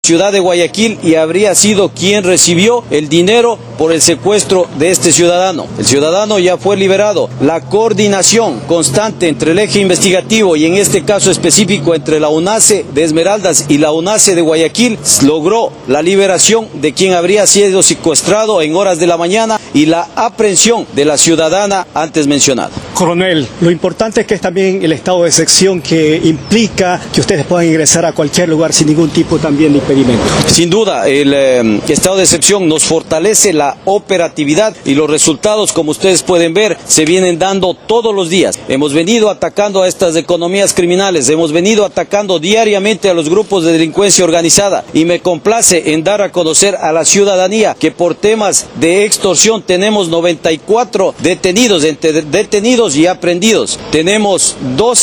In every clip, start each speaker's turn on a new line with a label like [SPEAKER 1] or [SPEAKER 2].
[SPEAKER 1] ciudad de Guayaquil y habría sido quien recibió el dinero por el secuestro de este ciudadano. El ciudadano ya fue liberado. La coordinación constante entre el eje investigativo y en este caso específico entre la UNACE de Esmeraldas y la UNACE de Guayaquil logró la liberación de quien habría sido secuestrado en horas de la mañana y la aprehensión de la ciudadana antes mencionada.
[SPEAKER 2] Coronel, lo importante es que es también el estado de excepción que implica que ustedes puedan ingresar a cualquier lugar sin ningún tipo también de impedimento.
[SPEAKER 1] Sin duda, el estado de excepción nos fortalece la operatividad y los resultados, como ustedes pueden ver, se vienen dando todos los días. Hemos venido atacando a estas economías criminales, hemos venido atacando diariamente a los grupos de delincuencia organizada y me complace en dar a conocer a la ciudadanía que por temas de extorsión tenemos 94 detenidos, entre detenidos y aprehendidos. Tenemos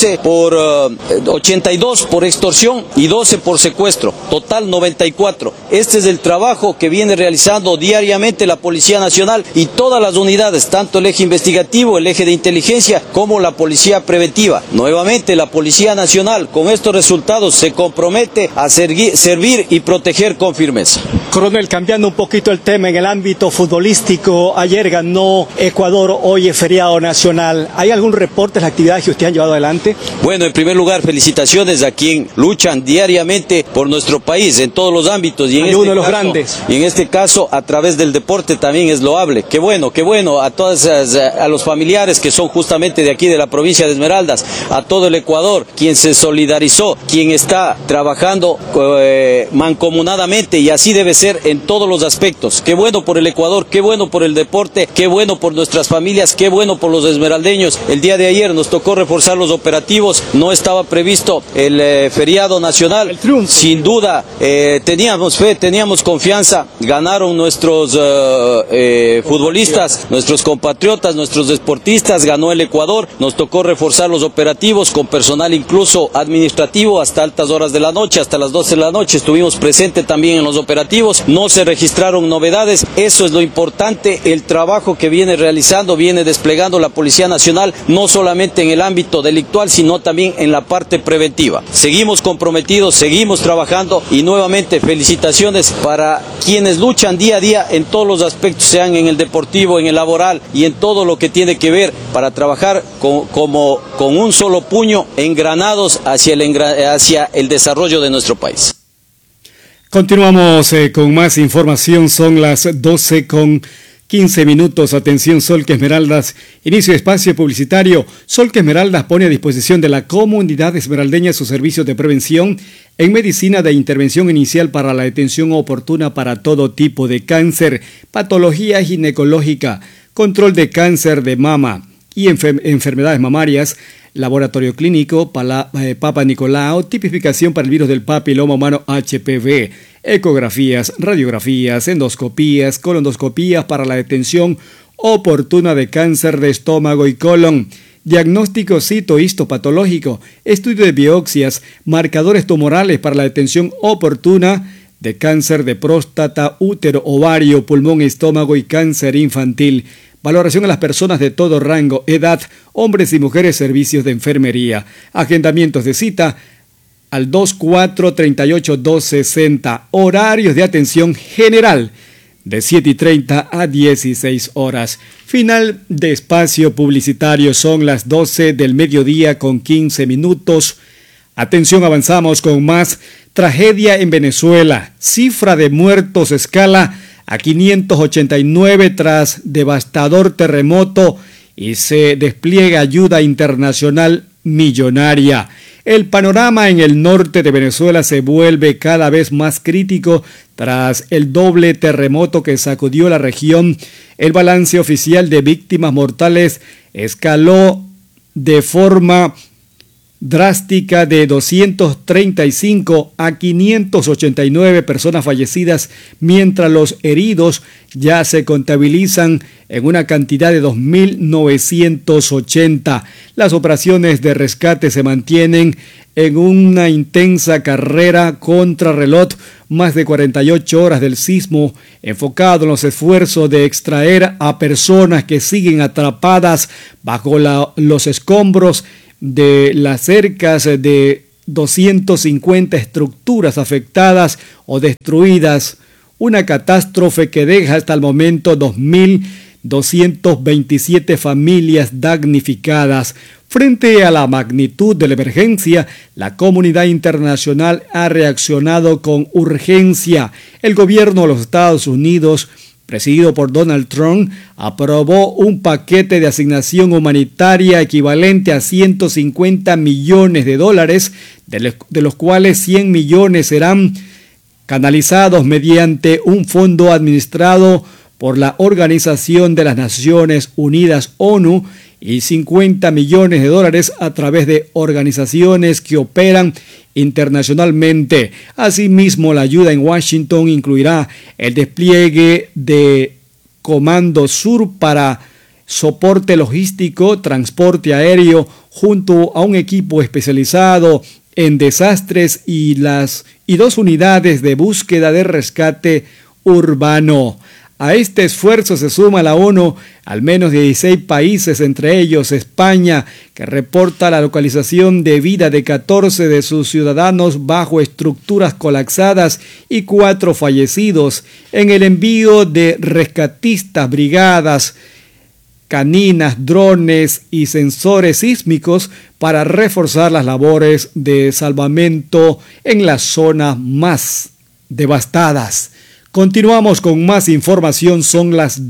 [SPEAKER 1] 82 por extorsión y 12 por secuestro, total 94. Este es el trabajo que viene realizando diariamente la Policía Nacional y todas las unidades, tanto el eje investigativo, el eje de inteligencia, como la Policía Preventiva. Nuevamente, la Policía Nacional, con estos resultados, se compromete a servir y proteger con firmeza.
[SPEAKER 2] Coronel, cambiando un poquito el tema en el ámbito futbolístico, ayer ganó Ecuador, hoy es feriado nacional. ¿Hay algún reporte de las actividades que ustedes han llevado adelante?
[SPEAKER 1] Bueno, en primer lugar, felicitaciones a quien luchan diariamente por nuestro país en todos los ámbitos y en
[SPEAKER 2] uno de los grandes.
[SPEAKER 1] Y en este caso a través del deporte también es loable. Qué bueno a a los familiares que son justamente de aquí de la provincia de Esmeraldas, a todo el Ecuador, quien se solidarizó, quien está trabajando mancomunadamente y así debe ser en todos los aspectos. Qué bueno por el Ecuador, qué bueno por el deporte, qué bueno por nuestras familias, qué bueno por los esmeraldeños. El día de ayer nos tocó reforzar los operativos, no estaba previsto el feriado nacional.
[SPEAKER 2] El triunfo.
[SPEAKER 1] Sin duda, teníamos fe, teníamos confianza, ganaron nuestros futbolistas, nuestros compatriotas, nuestros deportistas, ganó el Ecuador, nos tocó reforzar los operativos con personal incluso administrativo hasta altas horas de la noche, hasta las 12 de la noche, estuvimos presentes también en los operativos, no se registraron novedades, eso es lo importante, el trabajo que viene realizando, viene desplegando la Policía Nacional, no solamente en el ámbito delictual, sino también en la parte preventiva. Seguimos comprometidos, seguimos trabajando y nuevamente felicitaciones para quienes luchan día a día en todos los aspectos, sean en el deportivo, en el laboral y en todo lo que tiene que ver para trabajar con un solo puño, engranados hacia el desarrollo de nuestro país.
[SPEAKER 3] Continuamos con más información, son las 12:15. Atención, Solca Esmeraldas, inicio de espacio publicitario. Solca Esmeraldas pone a disposición de la comunidad esmeraldeña sus servicios de prevención en medicina de intervención inicial para la detención oportuna para todo tipo de cáncer, patología ginecológica, control de cáncer de mama y enfermedades mamarias, laboratorio clínico, Papa Nicolau, tipificación para el virus del papiloma humano HPV, ecografías, radiografías, endoscopías, colondoscopías para la detención oportuna de cáncer de estómago y colon, diagnóstico citohistopatológico, estudio de biopsias, marcadores tumorales para la detención oportuna de cáncer de próstata, útero, ovario, pulmón, estómago y cáncer infantil. Valoración a las personas de todo rango, edad, hombres y mujeres, servicios de enfermería. Agendamientos de cita al 2438-260. Horarios de atención general de 7:30 a 16 horas. Final de espacio publicitario, son las 12 del mediodía con 15 minutos. Atención, avanzamos con más. Tragedia en Venezuela. Cifra de muertos escala a 589 tras devastador terremoto y se despliega ayuda internacional millonaria. El panorama en el norte de Venezuela se vuelve cada vez más crítico tras el doble terremoto que sacudió la región. El balance oficial de víctimas mortales escaló de forma drástica de 235 a 589 personas fallecidas, mientras los heridos ya se contabilizan en una cantidad de 2.980. Las operaciones de rescate se mantienen en una intensa carrera contrarreloj, más de 48 horas del sismo, enfocado en los esfuerzos de extraer a personas que siguen atrapadas bajo los escombros de las cercas de 250 estructuras afectadas o destruidas, una catástrofe que deja hasta el momento 2.227 familias damnificadas. Frente a la magnitud de la emergencia, la comunidad internacional ha reaccionado con urgencia. El gobierno de los Estados Unidos, presidido por Donald Trump, aprobó un paquete de asignación humanitaria equivalente a $150 millones, de los cuales 100 millones serán canalizados mediante un fondo administrado por la Organización de las Naciones Unidas, ONU, y $50 millones a través de organizaciones que operan internacionalmente. Asimismo, la ayuda en Washington incluirá el despliegue de Comando Sur para soporte logístico, transporte aéreo, junto a un equipo especializado en desastres y 2 unidades de búsqueda de rescate urbano. A este esfuerzo se suma la ONU, al menos 16 países, entre ellos España, que reporta la localización de vida de 14 de sus ciudadanos bajo estructuras colapsadas y 4 fallecidos, en el envío de rescatistas, brigadas caninas, drones y sensores sísmicos para reforzar las labores de salvamento en las zonas más devastadas. Continuamos con más información, son las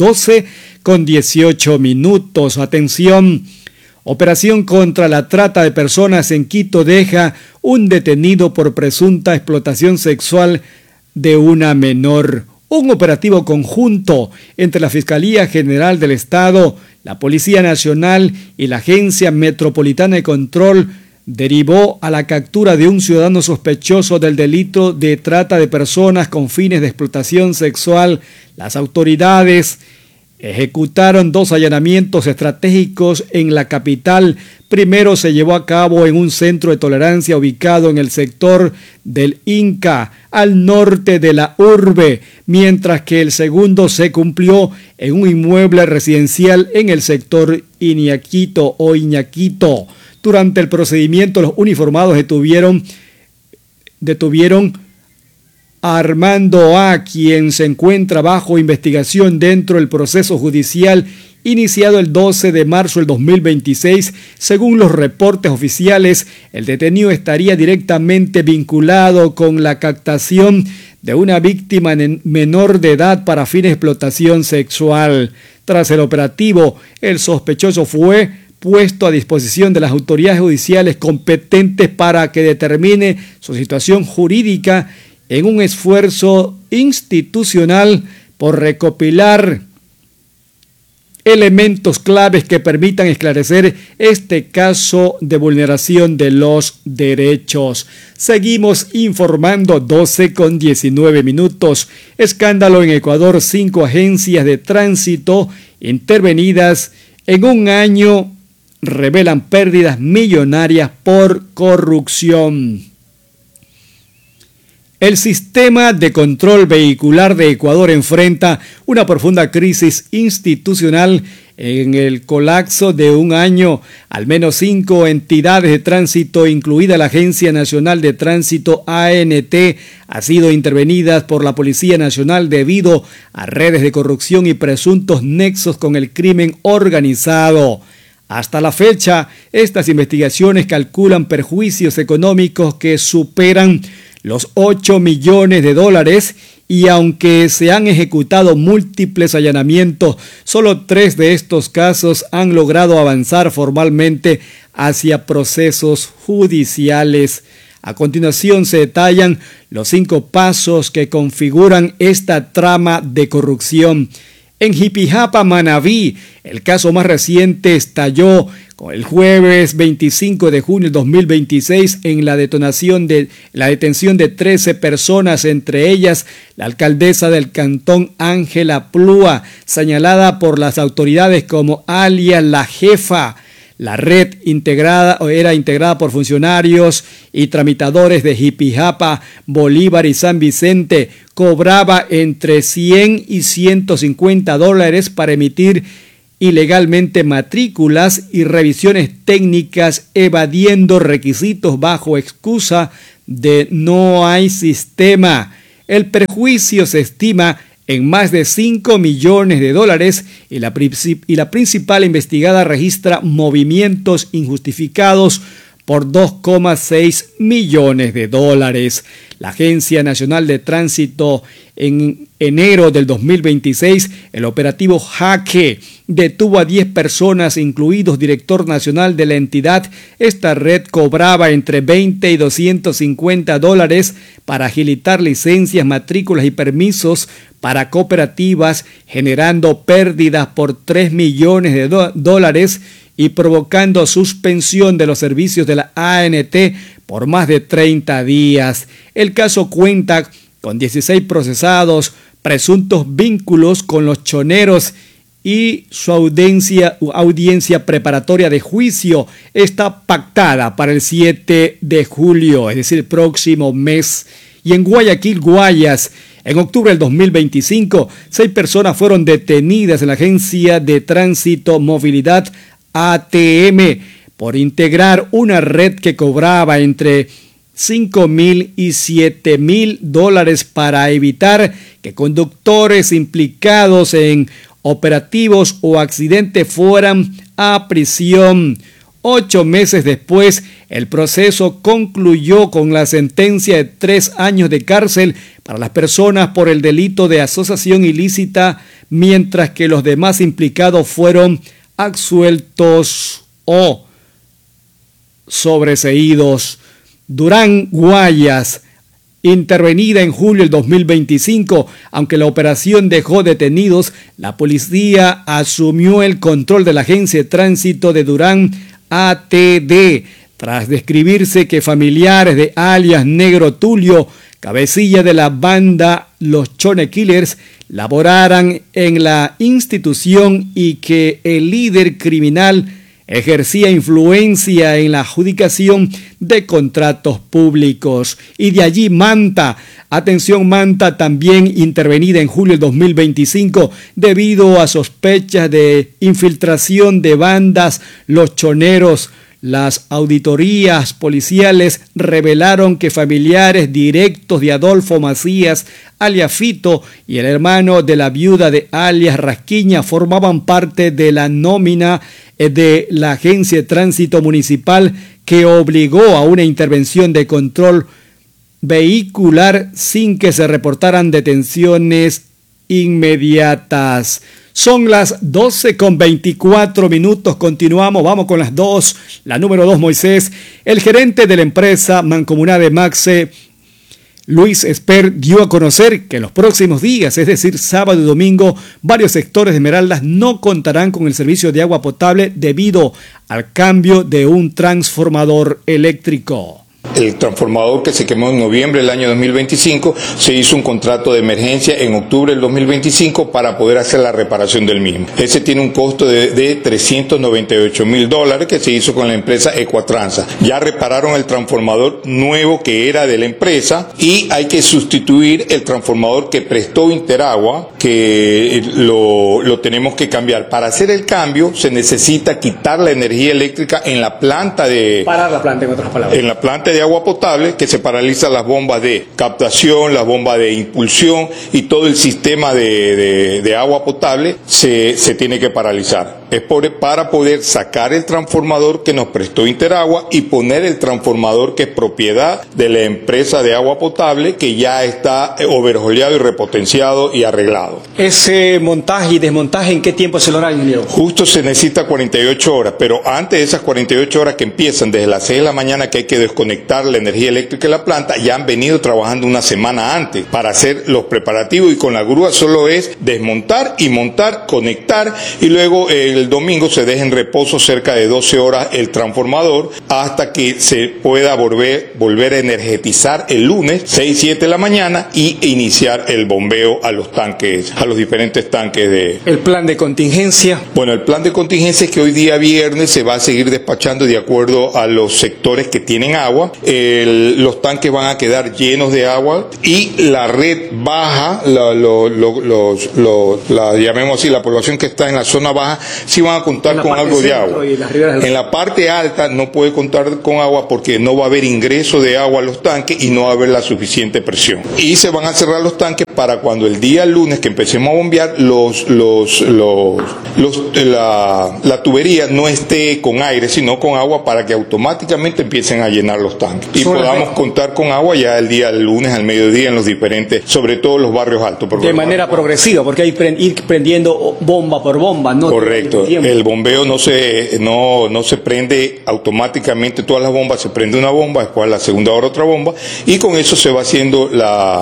[SPEAKER 3] 12:18. Atención, operación contra la trata de personas en Quito deja un detenido por presunta explotación sexual de una menor. Un operativo conjunto entre la Fiscalía General del Estado, la Policía Nacional y la Agencia Metropolitana de Control derivó a la captura de un ciudadano sospechoso del delito de trata de personas con fines de explotación sexual. Las autoridades ejecutaron 2 allanamientos estratégicos en la capital. Primero se llevó a cabo en un centro de tolerancia ubicado en el sector del Inca, al norte de la urbe, mientras que el segundo se cumplió en un inmueble residencial en el sector Iñaquito. Durante el procedimiento, los uniformados detuvieron a Armando A., quien se encuentra bajo investigación dentro del proceso judicial iniciado el 12 de marzo del 2026. Según los reportes oficiales, el detenido estaría directamente vinculado con la captación de una víctima menor de edad para fines de explotación sexual. Tras el operativo, el sospechoso fue puesto a disposición de las autoridades judiciales competentes para que determine su situación jurídica en un esfuerzo institucional por recopilar elementos claves que permitan esclarecer este caso de vulneración de los derechos. Seguimos informando, 12:19. Escándalo en Ecuador, 5 agencias de tránsito intervenidas en un año revelan pérdidas millonarias por corrupción. El sistema de control vehicular de Ecuador enfrenta una profunda crisis institucional. En el colapso de un año, al menos 5 entidades de tránsito, incluida la Agencia Nacional de Tránsito ANT, han sido intervenidas por la Policía Nacional debido a redes de corrupción y presuntos nexos con el crimen organizado. Hasta la fecha, estas investigaciones calculan perjuicios económicos que superan los $8 millones, y aunque se han ejecutado múltiples allanamientos, solo 3 de estos casos han logrado avanzar formalmente hacia procesos judiciales. A continuación se detallan los 5 pasos que configuran esta trama de corrupción. En Jipijapa, Manabí, el caso más reciente estalló el jueves 25 de junio de 2026 en la detención de 13 personas, entre ellas la alcaldesa del cantón Ángela Plúa, señalada por las autoridades como alias la jefa. La red era integrada por funcionarios y tramitadores de Jipijapa, Bolívar y San Vicente. Cobraba entre $100 y $150 para emitir ilegalmente matrículas y revisiones técnicas, evadiendo requisitos bajo excusa de no hay sistema. El perjuicio se estima en más de $5 millones y la principal investigada registra movimientos injustificados por $2,6 millones. La Agencia Nacional de Tránsito en enero del 2026, el operativo Jaque detuvo a 10 personas, incluidos director nacional de la entidad. Esta red cobraba entre $20 y $250 para agilitar licencias, matrículas y permisos para cooperativas, generando pérdidas por $3 millones y provocando suspensión de los servicios de la ANT por más de 30 días. El caso cuenta con 16 procesados, presuntos vínculos con los choneros, y su audiencia preparatoria de juicio está pactada para el 7 de julio, es decir, el próximo mes. Y en Guayaquil, Guayas, en octubre del 2025, 6 personas fueron detenidas en la Agencia de Tránsito Movilidad ATM por integrar una red que cobraba entre $5,000 y $7,000 para evitar que conductores implicados en operativos o accidentes fueran a prisión. 8 meses después, el proceso concluyó con la sentencia de 3 años de cárcel para las personas por el delito de asociación ilícita, mientras que los demás implicados fueron absueltos o sobreseídos. Durán, Guayas, intervenida en julio del 2025, aunque la operación dejó detenidos, la policía asumió el control de la Agencia de Tránsito de Durán, ATD, tras describirse que familiares de alias Negro Tulio, cabecilla de la banda Los Chone Killers, laboraran en la institución y que el líder criminal ejercía influencia en la adjudicación de contratos públicos. Y de allí Manta. Atención, Manta, también intervenida en julio del 2025 debido a sospechas de infiltración de bandas Los Choneros. Las auditorías policiales revelaron que familiares directos de Adolfo Macías, alias Fito, y el hermano de la viuda de alias Rasquiña formaban parte de la nómina de la Agencia de Tránsito Municipal, que obligó a una intervención de control vehicular sin que se reportaran detenciones inmediatas. Son las 12:24. Continuamos, vamos con las 2. La número 2, Moisés. El gerente de la empresa mancomunada de Maxe, Luis Esper, dio a conocer que en los próximos días, es decir, sábado y domingo, varios sectores de Esmeraldas no contarán con el servicio de agua potable debido al cambio de un transformador eléctrico.
[SPEAKER 4] El transformador que se quemó en noviembre del año 2025, se hizo un contrato de emergencia en octubre del 2025 para poder hacer la reparación del mismo. Ese tiene un costo de $398,000 que se hizo con la empresa Ecuatransa. Ya repararon el transformador nuevo que era de la empresa y hay que sustituir el transformador que prestó Interagua, que lo tenemos que cambiar. Para hacer el cambio se necesita quitar la energía eléctrica en la planta de...
[SPEAKER 2] Parar la planta, en otras palabras.
[SPEAKER 4] En la planta de agua potable, que se paralizan las bombas de captación, las bombas de impulsión y todo el sistema de agua potable se tiene que paralizar. Es para poder sacar el transformador que nos prestó Interagua y poner el transformador que es propiedad de la empresa de agua potable, que ya está overhaulado y repotenciado y arreglado.
[SPEAKER 2] Ese montaje y desmontaje, ¿en qué tiempo se lo hará, ingeniero?
[SPEAKER 4] Justo se necesita 48 horas, pero antes de esas 48 horas que empiezan desde las 6 de la mañana, que hay que desconectar la energía eléctrica de la planta, ya han venido trabajando una semana antes para hacer los preparativos, y con la grúa solo es desmontar y montar, conectar, y luego el domingo se deja en reposo cerca de 12 horas el transformador hasta que se pueda volver a energetizar el lunes 6-7 de la mañana y iniciar el bombeo a los tanques, a los diferentes tanques de...
[SPEAKER 2] ¿El plan de contingencia?
[SPEAKER 4] Bueno, el plan de contingencia es que hoy día viernes se va a seguir despachando de acuerdo a los sectores que tienen agua. Los tanques van a quedar llenos de agua y la red baja, llamemos así, la población que está en la zona baja, sí van a contar con algo de agua. En la parte alta no puede contar con agua porque no va a haber ingreso de agua a los tanques y no va a haber la suficiente presión. Y se van a cerrar los tanques para cuando el día lunes que empecemos a bombear la tubería no esté con aire, sino con agua, para que automáticamente empiecen a llenar los tanques y podamos contar con agua ya el día lunes al mediodía en los diferentes, sobre todo los barrios altos.
[SPEAKER 2] De manera progresiva, porque hay que ir prendiendo bomba por bomba, ¿no?
[SPEAKER 4] Correcto. El bombeo no se prende automáticamente todas las bombas, se prende una bomba, después a la segunda hora otra bomba, y con eso se va haciendo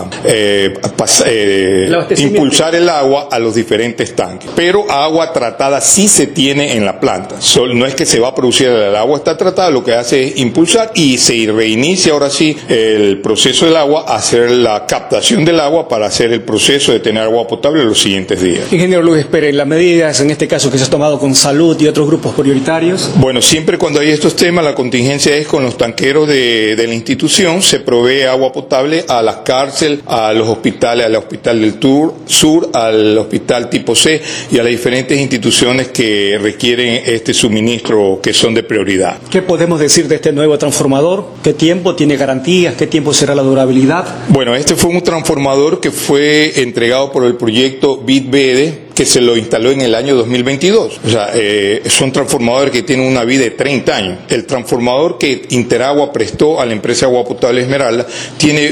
[SPEAKER 4] impulsar el agua a los diferentes tanques. Pero agua tratada sí se tiene en la planta. No es que se va a producir, el agua está tratada, lo que hace es impulsar y se reinicia ahora sí el proceso del agua, hacer la captación del agua para hacer el proceso de tener agua potable los siguientes días.
[SPEAKER 2] Ingeniero Luis Pérez, las medidas en este caso que se ha tomado con salud y otros grupos prioritarios.
[SPEAKER 4] Bueno, siempre cuando hay estos temas, la contingencia es con los tanqueros de la institución, se provee agua potable a las cárceles, a los hospitales, al hospital del Sur, al hospital tipo C y a las diferentes instituciones que requieren este suministro, que son de prioridad.
[SPEAKER 2] ¿Qué podemos decir de este nuevo transformador? ¿Qué tiempo tiene garantías? ¿Qué tiempo será la durabilidad?
[SPEAKER 4] Bueno, este fue un transformador que fue entregado por el proyecto BID-BEDE, que se lo instaló en el año 2022. O sea, son transformadores que tienen una vida de 30 años. El transformador que Interagua prestó a la empresa Agua Potable Esmeralda tiene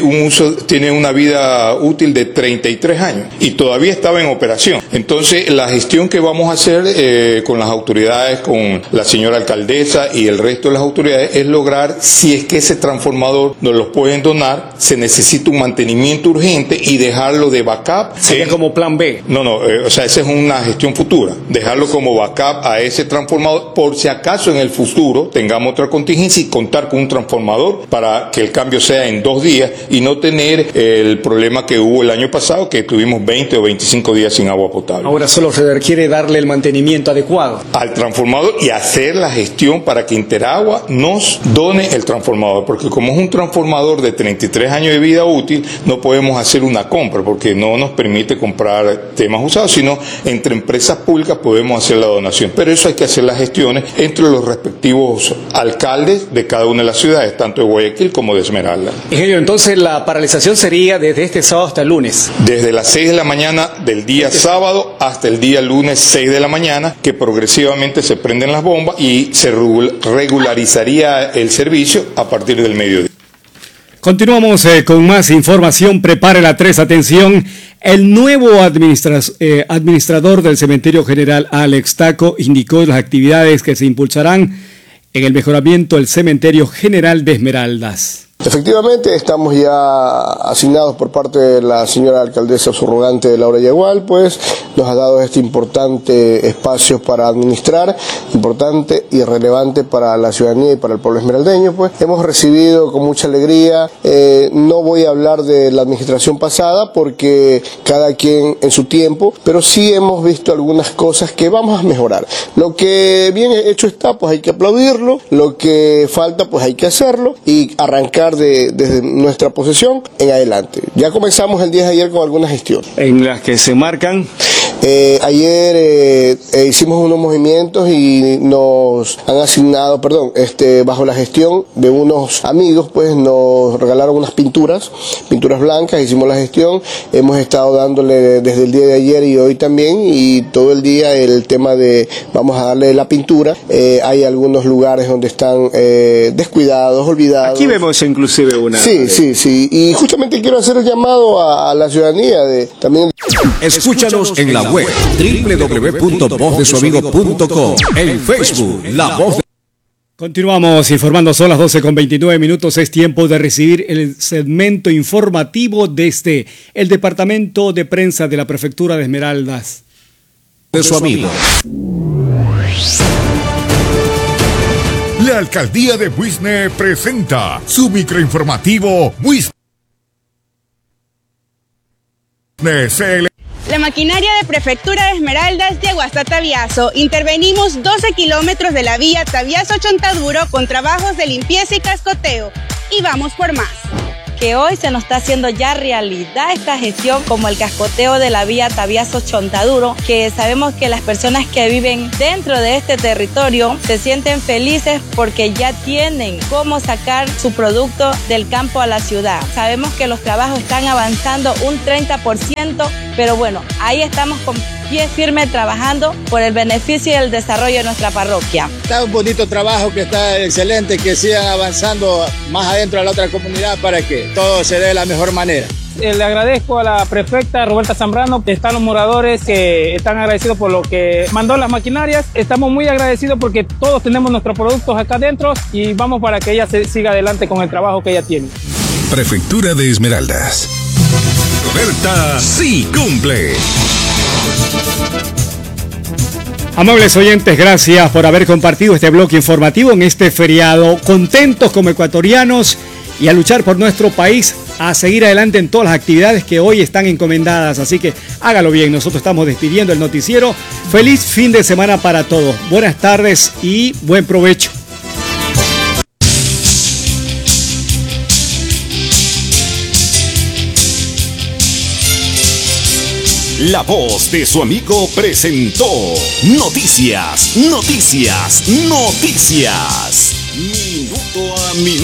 [SPEAKER 4] una vida útil de 33 años y todavía estaba en operación. Entonces, la gestión que vamos a hacer con las autoridades, con la señora alcaldesa y el resto de las autoridades, es lograr, si es que ese transformador nos lo pueden donar, se necesita un mantenimiento urgente y dejarlo de backup.
[SPEAKER 2] ¿Sería como plan B?
[SPEAKER 4] No, o sea, esa es una gestión futura, dejarlo como backup a ese transformador, por si acaso en el futuro tengamos otra contingencia y contar con un transformador para que el cambio sea en 2 días y no tener el problema que hubo el año pasado, que tuvimos 20 o 25 días sin agua potable.
[SPEAKER 2] Ahora solo se requiere darle el mantenimiento adecuado
[SPEAKER 4] al transformador y hacer la gestión para que Interagua nos done el transformador, porque como es un transformador de 33 años de vida útil, no podemos hacer una compra porque no nos permite comprar temas usados, sino entre empresas públicas podemos hacer la donación, pero eso hay que hacer las gestiones entre los respectivos alcaldes de cada una de las ciudades, tanto de Guayaquil como de Esmeralda.
[SPEAKER 2] Ingeniero, entonces la paralización sería desde este sábado hasta el lunes.
[SPEAKER 4] Desde las 6 de la mañana del día sábado hasta el día lunes 6 de la mañana, que progresivamente se prenden las bombas y se regularizaría el servicio a partir del mediodía.
[SPEAKER 3] Continuamos con más información. Prepare la 3, atención. El nuevo administrador del Cementerio General, Alex Taco, indicó las actividades que se impulsarán en el mejoramiento del Cementerio General de Esmeraldas.
[SPEAKER 5] Efectivamente, estamos ya asignados por parte de la señora alcaldesa subrogante Laura Yagual, pues nos ha dado este importante espacio para administrar, importante y relevante para la ciudadanía y para el pueblo esmeraldeño. Pues hemos recibido con mucha alegría, no voy a hablar de la administración pasada porque cada quien en su tiempo, pero sí hemos visto algunas cosas que vamos a mejorar. Lo que bien hecho está, pues hay que aplaudirlo, lo que falta, pues hay que hacerlo y arrancar desde nuestra posesión en adelante. Ya comenzamos el día de ayer con algunas gestiones.
[SPEAKER 2] En las que se marcan.
[SPEAKER 5] Ayer hicimos unos movimientos y nos han asignado, bajo la gestión de unos amigos, pues nos regalaron unas pinturas blancas, hicimos la gestión, hemos estado dándole desde el día de ayer y hoy también, y todo el día el tema de vamos a darle la pintura. Hay algunos lugares donde están descuidados, olvidados.
[SPEAKER 2] Aquí vemos inclusive una.
[SPEAKER 5] Sí, y justamente quiero hacer el llamado a la ciudadanía de también.
[SPEAKER 6] Escúchanos en la web www.vozdesuamigo.com, en Facebook, La Voz de...
[SPEAKER 3] Continuamos informando, son las 12:29. Es tiempo de recibir el segmento informativo desde el Departamento de Prensa de la Prefectura de Esmeraldas.
[SPEAKER 6] De su amigo. La Alcaldía de Buisne presenta su microinformativo Buisne CL.
[SPEAKER 7] La maquinaria de Prefectura de Esmeraldas llegó hasta Tabiazo. Intervenimos 12 kilómetros de la vía Tabiazo-Chontaduro con trabajos de limpieza y cascoteo. Y vamos por más.
[SPEAKER 8] que hoy se nos está haciendo ya realidad esta gestión, como el cascoteo de la vía Tabiaso-Chontaduro, que sabemos que las personas que viven dentro de este territorio se sienten felices porque ya tienen cómo sacar su producto del campo a la ciudad. Sabemos que los trabajos están avanzando un 30%, pero bueno, ahí estamos con pie firme trabajando por el beneficio y el desarrollo de nuestra parroquia.
[SPEAKER 9] Está un bonito trabajo, que está excelente, que sigan avanzando más adentro de la otra comunidad para que todo se dé de la mejor manera.
[SPEAKER 10] Le agradezco a la prefecta Roberta Zambrano, están los moradores que están agradecidos por lo que mandó las maquinarias. Estamos muy agradecidos porque todos tenemos nuestros productos acá adentro y vamos para que ella siga adelante con el trabajo que ella tiene.
[SPEAKER 6] Prefectura de Esmeraldas. Roberta sí cumple.
[SPEAKER 3] Amables oyentes, gracias por haber compartido este bloque informativo en este feriado. Contentos como ecuatorianos y a luchar por nuestro país, a seguir adelante en todas las actividades que hoy están encomendadas. Así que hágalo bien, nosotros estamos despidiendo el noticiero. Feliz fin de semana para todos. Buenas tardes y buen provecho.
[SPEAKER 11] La voz de su amigo presentó Noticias, Noticias, Noticias. Minuto a minuto.